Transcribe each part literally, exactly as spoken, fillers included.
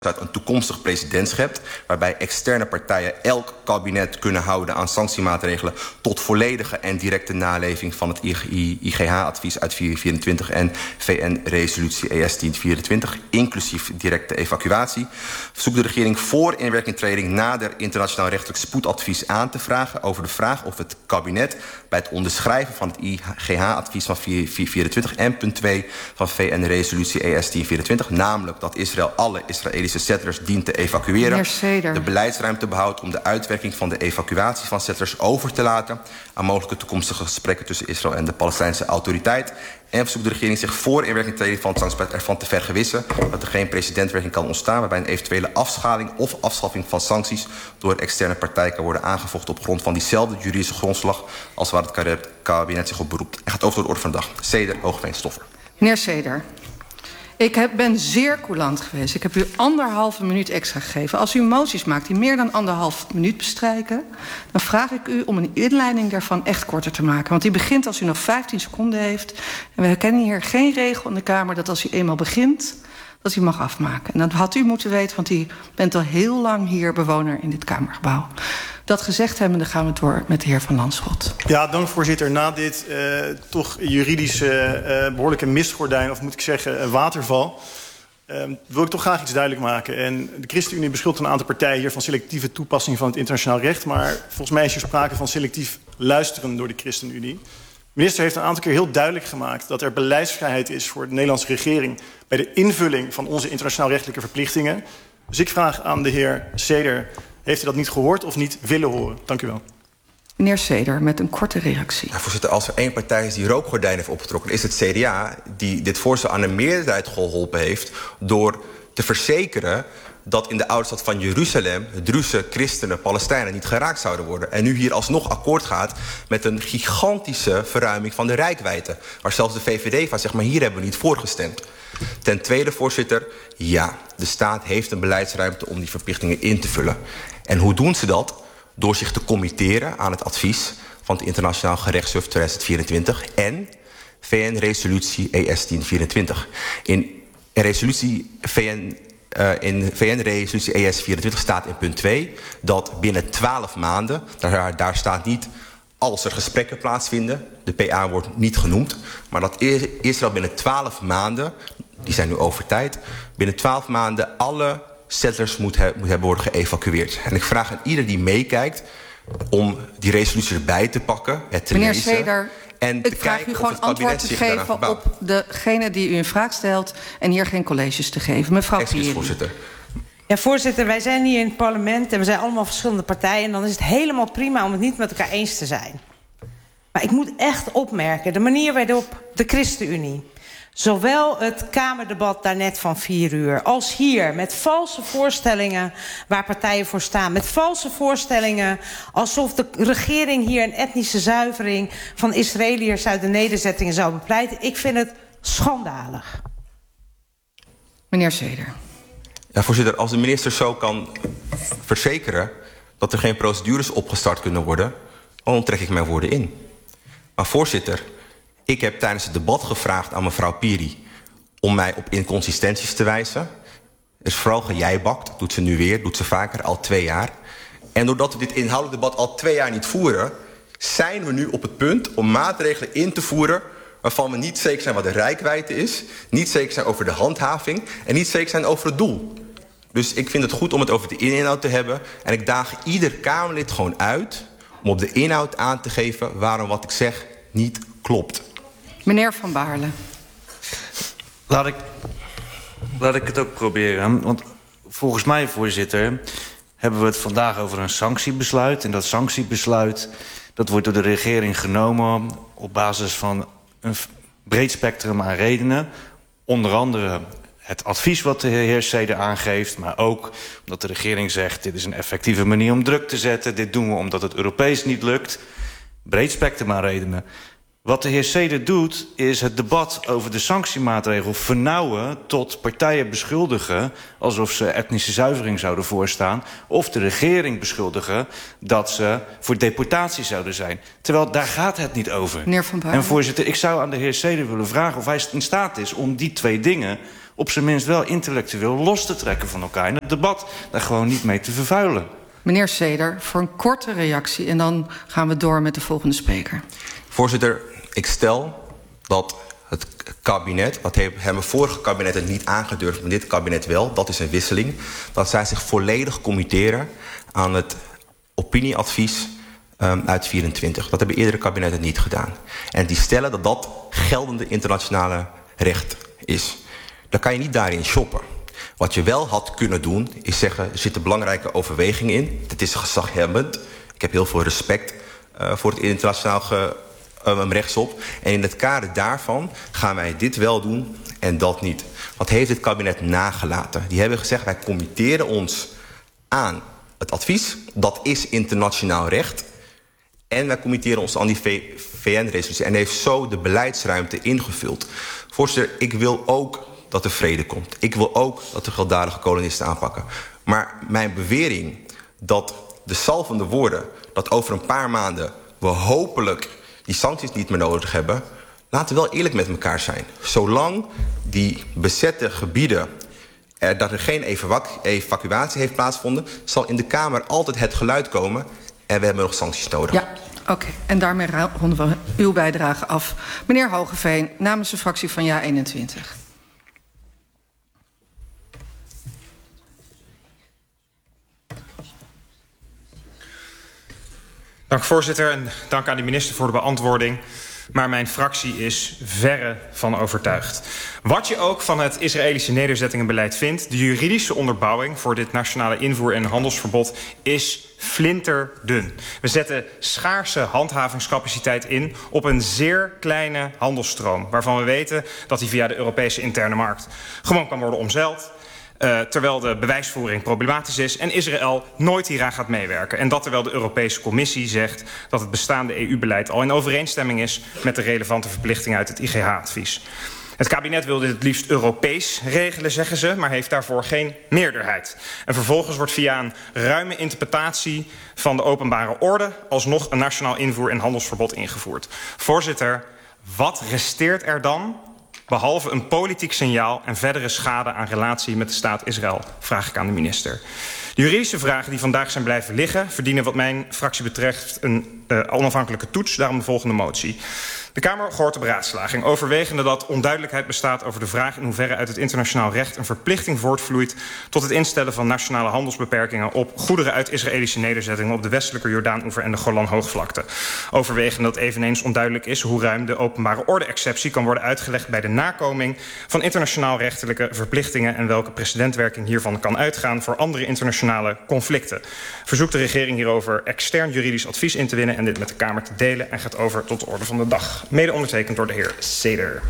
uit een toekomstig presidentschap, waarbij externe partijen elk kabinet kunnen houden aan sanctiemaatregelen tot volledige en directe naleving van het I G H-advies uit vier vierentwintig en V N-resolutie E S tien vierentwintig, inclusief directe evacuatie. Verzoekt de regering voor inwerkingtreding nader internationaal rechtelijk spoedadvies aan te vragen over de vraag of het kabinet bij het onderschrijven van het I G H-advies van vier vierentwintig en punt twee van V N-resolutie E S tien vierentwintig, namelijk dat Israël alle Israëlische settlers dient te evacueren, de beleidsruimte behoudt om de uitwerking van de evacuatie van settlers over te laten aan mogelijke toekomstige gesprekken tussen Israël en de Palestijnse autoriteit. En verzoekt de regering zich voor inwerkingtreding van het sanctiebeleid ervan te vergewissen dat er geen precedentwerking kan ontstaan waarbij een eventuele afschaling of afschaffing van sancties door externe partijen kan worden aangevochten op grond van diezelfde juridische grondslag als waar het kabinet zich op beroept. En gaat over tot de orde van de dag. Seder, Hoogeveen, Stoffer. Meneer Seder. Ik heb, ben zeer coulant geweest. Ik heb u anderhalve minuut extra gegeven. Als u moties maakt die meer dan anderhalf minuut bestrijken, dan vraag ik u om een inleiding daarvan echt korter te maken. Want die begint als u nog vijftien seconden heeft. En we herkennen hier geen regel in de Kamer dat als u eenmaal begint, dat u mag afmaken. En dat had u moeten weten, want u bent al heel lang hier bewoner in dit Kamergebouw. Dat gezegd hebbende gaan we door met de heer Van Landschot. Ja, dank voorzitter. Na dit uh, toch juridische uh, behoorlijke mistgordijn, of moet ik zeggen uh, waterval, uh, wil ik toch graag iets duidelijk maken. En de ChristenUnie beschuldigt een aantal partijen hier van selectieve toepassing van het internationaal recht, maar volgens mij is er sprake van selectief luisteren door de ChristenUnie. De minister heeft een aantal keer heel duidelijk gemaakt dat er beleidsvrijheid is voor de Nederlandse regering bij de invulling van onze internationaal rechtelijke verplichtingen. Dus ik vraag aan de heer Seder, heeft u dat niet gehoord of niet willen horen? Dank u wel. Meneer Seder, met een korte reactie. Ja, voorzitter, als er één partij is die rookgordijn heeft opgetrokken, is het C D A die dit voorstel aan een meerderheid geholpen heeft door te verzekeren dat in de oude stad van Jeruzalem Druze, christenen, Palestijnen niet geraakt zouden worden. En nu hier alsnog akkoord gaat met een gigantische verruiming van de reikwijdte. Waar zelfs de V V D van zegt, maar hier hebben we niet voor gestemd. Ten tweede, voorzitter, ja, de staat heeft een beleidsruimte om die verplichtingen in te vullen. En hoe doen ze dat? Door zich te committeren aan het advies van het Internationaal Gerechtshof tweeduizend vierentwintig en V N-resolutie E S tien vierentwintig. In resolutie V N... Uh, in V N-resolutie E S vierentwintig staat in punt twee dat binnen twaalf maanden, daar, daar staat niet als er gesprekken plaatsvinden, de P A wordt niet genoemd, maar dat Israël binnen twaalf maanden, die zijn nu over tijd, binnen twaalf maanden alle settlers moet, he, moet hebben worden geëvacueerd. En ik vraag aan ieder die meekijkt om die resolutie erbij te pakken, het te Meneer lezen. Seder, En ik vraag u gewoon antwoord te geven op degene die u in vraag stelt en hier geen colleges te geven. Mevrouw Excuus, voorzitter. Ja, voorzitter, wij zijn hier in het parlement en we zijn allemaal verschillende partijen. En dan is het helemaal prima om het niet met elkaar eens te zijn. Maar ik moet echt opmerken, de manier waarop de ChristenUnie, zowel het Kamerdebat daarnet van vier uur, als hier met valse voorstellingen waar partijen voor staan, met valse voorstellingen alsof de regering hier een etnische zuivering van Israëliërs uit de nederzettingen zou bepleiten. Ik vind het schandalig. Meneer Seder. Ja, voorzitter, als de minister zo kan verzekeren dat er geen procedures opgestart kunnen worden, dan onttrek ik mijn woorden in. Maar voorzitter, ik heb tijdens het debat gevraagd aan mevrouw Piri om mij op inconsistenties te wijzen. Er is vooral gejijbakt, doet ze nu weer, doet ze vaker, al twee jaar. En doordat we dit inhoudelijk debat al twee jaar niet voeren, zijn we nu op het punt om maatregelen in te voeren waarvan we niet zeker zijn wat de reikwijdte is, niet zeker zijn over de handhaving en niet zeker zijn over het doel. Dus ik vind het goed om het over de inhoud te hebben. En ik daag ieder Kamerlid gewoon uit om op de inhoud aan te geven waarom wat ik zeg niet klopt. Meneer Van Baarle. Laat ik, laat ik het ook proberen. Want volgens mij, voorzitter, hebben we het vandaag over een sanctiebesluit. En dat sanctiebesluit dat wordt door de regering genomen op basis van een breed spectrum aan redenen. Onder andere het advies wat de heer Seder aangeeft, maar ook omdat de regering zegt, dit is een effectieve manier om druk te zetten. Dit doen we omdat het Europees niet lukt. Breed spectrum aan redenen. Wat de heer Seder doet, is het debat over de sanctiemaatregel vernauwen tot partijen beschuldigen alsof ze etnische zuivering zouden voorstaan, of de regering beschuldigen dat ze voor deportatie zouden zijn. Terwijl daar gaat het niet over. Meneer Van Baarle. En voorzitter, ik zou aan de heer Seder willen vragen of hij in staat is om die twee dingen op zijn minst wel intellectueel los te trekken van elkaar. En het debat daar gewoon niet mee te vervuilen. Meneer Seder, voor een korte reactie en dan gaan we door met de volgende spreker. Voorzitter, ik stel dat het kabinet, dat hebben vorige kabinetten niet aangedurfd, maar dit kabinet wel, dat is een wisseling, dat zij zich volledig committeren aan het opinieadvies um, uit vierentwintig. Dat hebben eerdere kabinetten niet gedaan. En die stellen dat dat geldende internationale recht is. Dan kan je niet daarin shoppen. Wat je wel had kunnen doen, is zeggen, er zitten belangrijke overwegingen in. Het is gezaghebbend. Ik heb heel veel respect uh, voor het internationaal ge, um, rechtsop. En in het kader daarvan gaan wij dit wel doen en dat niet. Wat heeft het kabinet nagelaten? Die hebben gezegd, wij committeren ons aan het advies. Dat is internationaal recht. En wij committeren ons aan die V N-resolutie. En heeft zo de beleidsruimte ingevuld. Voorzitter, ik wil ook dat er vrede komt. Ik wil ook dat de gewelddadige kolonisten aanpakken. Maar mijn bewering dat de salvende woorden, dat over een paar maanden we hopelijk die sancties niet meer nodig hebben, laten we wel eerlijk met elkaar zijn. Zolang die bezette gebieden er, dat er geen evacu evacuatie heeft plaatsgevonden, zal in de Kamer altijd het geluid komen en we hebben nog sancties nodig. Ja, oké. Okay. En daarmee ronden we uw bijdrage af. Meneer Hogeveen, namens de fractie van Ja eenentwintig. Dank voorzitter en dank aan de minister voor de beantwoording. Maar mijn fractie is verre van overtuigd. Wat je ook van het Israëlische nederzettingenbeleid vindt, de juridische onderbouwing voor dit nationale invoer- en handelsverbod is flinterdun. We zetten schaarse handhavingscapaciteit in op een zeer kleine handelsstroom, waarvan we weten dat die via de Europese interne markt gewoon kan worden omzeild. Uh, terwijl de bewijsvoering problematisch is en Israël nooit hieraan gaat meewerken. En dat terwijl de Europese Commissie zegt dat het bestaande E U-beleid al in overeenstemming is met de relevante verplichtingen uit het I G H-advies. Het kabinet wil dit het liefst Europees regelen, zeggen ze, maar heeft daarvoor geen meerderheid. En vervolgens wordt via een ruime interpretatie van de openbare orde alsnog een nationaal invoer- en handelsverbod ingevoerd. Voorzitter, wat resteert er dan, behalve een politiek signaal en verdere schade aan relatie met de staat Israël, vraag ik aan de minister. De juridische vragen die vandaag zijn blijven liggen verdienen wat mijn fractie betreft een uh, onafhankelijke toets, daarom de volgende motie. De Kamer gehoord de beraadslaging, overwegende dat onduidelijkheid bestaat over de vraag in hoeverre uit het internationaal recht een verplichting voortvloeit tot het instellen van nationale handelsbeperkingen op goederen uit Israëlische nederzettingen op de westelijke Jordaanoever en de Golanhoogvlakte. Overwegende dat eveneens onduidelijk is hoe ruim de openbare orde-exceptie kan worden uitgelegd bij de nakoming van internationaal rechtelijke verplichtingen en welke precedentwerking hiervan kan uitgaan voor andere internationale conflicten. Verzoekt de regering hierover extern juridisch advies in te winnen en dit met de Kamer te delen en gaat over tot de orde van de dag. Mede ondertekend door de heer Seder.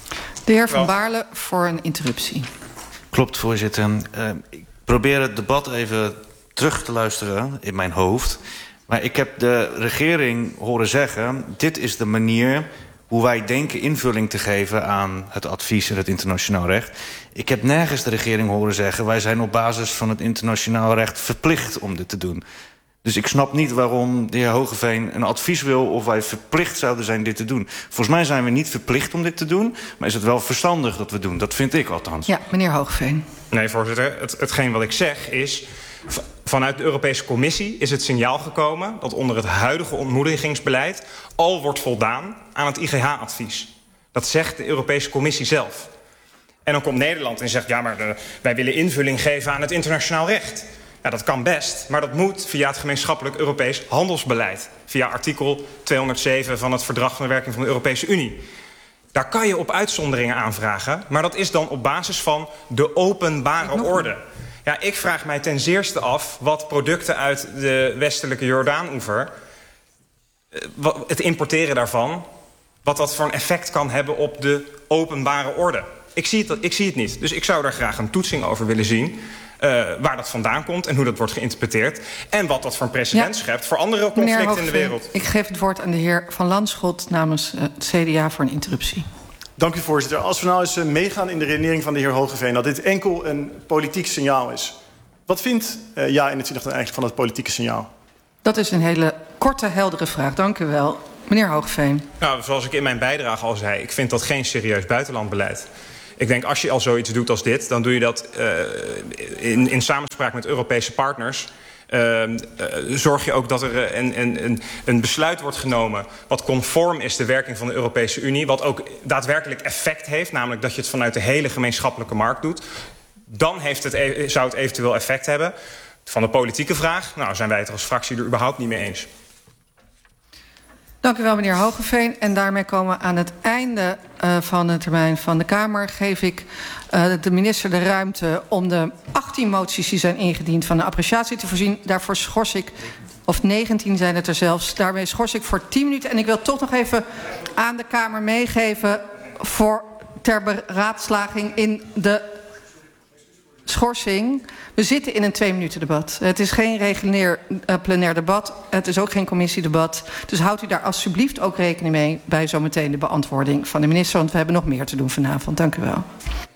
De heer Van Baarle voor een interruptie. Klopt, voorzitter. Uh, ik probeer het debat even terug te luisteren in mijn hoofd. Maar ik heb de regering horen zeggen, dit is de manier hoe wij denken invulling te geven aan het advies en het internationaal recht. Ik heb nergens de regering horen zeggen, wij zijn op basis van het internationaal recht verplicht om dit te doen. Dus ik snap niet waarom de heer Hogeveen een advies wil of wij verplicht zouden zijn dit te doen. Volgens mij zijn we niet verplicht om dit te doen, maar is het wel verstandig dat we doen. Dat vind ik althans. Ja, meneer Hogeveen. Nee, voorzitter. Het, hetgeen wat ik zeg is, vanuit de Europese Commissie is het signaal gekomen dat onder het huidige ontmoedigingsbeleid al wordt voldaan aan het I G H-advies. Dat zegt de Europese Commissie zelf. En dan komt Nederland en zegt, ja, maar de, wij willen invulling geven aan het internationaal recht. Ja, dat kan best, maar dat moet via het gemeenschappelijk Europees handelsbeleid. Via artikel tweehonderdzeven van het Verdrag van de Werking van de Europese Unie. Daar kan je op uitzonderingen aanvragen, maar dat is dan op basis van de openbare orde. Ja, ik vraag mij ten zeerste af wat producten uit de westelijke Jordaanoever, het importeren daarvan, wat dat voor een effect kan hebben op de openbare orde. Ik zie het, ik zie het niet, dus ik zou daar graag een toetsing over willen zien. Uh, waar dat vandaan komt en hoe dat wordt geïnterpreteerd. En wat dat voor een precedent ja. schept voor andere conflicten in de wereld. Ik geef het woord aan de heer Van Landschot namens uh, het C D A voor een interruptie. Dank u, voorzitter. Als we nou eens uh, meegaan in de redenering van de heer Hogeveen, dat dit enkel een politiek signaal is. Wat vindt uh, Ja eenentwintig dan eigenlijk van dat politieke signaal? Dat is een hele korte, heldere vraag. Dank u wel. Meneer Hogeveen. Nou, zoals ik in mijn bijdrage al zei, ik vind dat geen serieus buitenlandbeleid. Ik denk, als je al zoiets doet als dit, dan doe je dat uh, in, in samenspraak met Europese partners. Uh, uh, zorg je ook dat er een, een, een besluit wordt genomen wat conform is de werking van de Europese Unie, wat ook daadwerkelijk effect heeft, namelijk dat je het vanuit de hele gemeenschappelijke markt doet. Dan heeft het, zou het eventueel effect hebben. Van de politieke vraag, nou zijn wij het als fractie er überhaupt niet mee eens. Dank u wel, meneer Hogeveen. En daarmee komen we aan het einde uh, van de termijn van de Kamer. Geef ik uh, de minister de ruimte om de achttien moties die zijn ingediend van de appreciatie te voorzien. Daarvoor schors ik, of negentien zijn het er zelfs, daarmee schors ik voor tien minuten. En ik wil toch nog even aan de Kamer meegeven voor ter beraadslaging in de schorsing. We zitten in een twee minuten debat. Het is geen regulier uh, plenair debat. Het is ook geen commissiedebat. Dus houdt u daar alsjeblieft ook rekening mee bij zometeen de beantwoording van de minister. Want we hebben nog meer te doen vanavond. Dank u wel.